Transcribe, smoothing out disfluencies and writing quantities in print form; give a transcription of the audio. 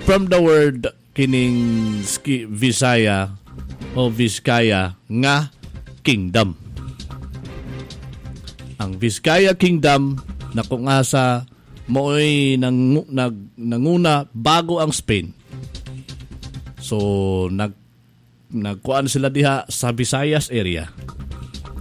from the word kining Visaya o Vizcaya nga kingdom. Ang Vizcaya Kingdom na kung asa mo'y nanguna bago ang Spain. So nagkuan sila diha sa Visayas area.